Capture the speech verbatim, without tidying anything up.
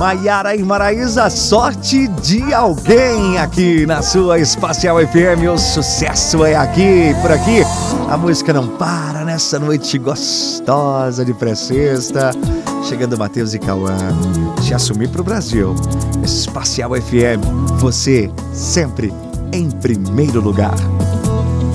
Maiara e Maraísa, sorte de alguém aqui na sua Espacial F M. O sucesso é aqui, por aqui. A música não para nessa noite gostosa de pré-sexta. Chegando Matheus e Cauã, te assumir pro Brasil. Espacial F M, você sempre em primeiro lugar.